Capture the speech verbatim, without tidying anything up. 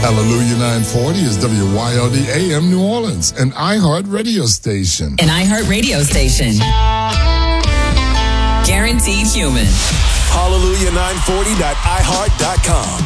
Hallelujah nine forty is W Y L D A M New Orleans, an iHeart radio station. An iHeart radio station. Guaranteed human. Hallelujah nine forty dot i heart dot com.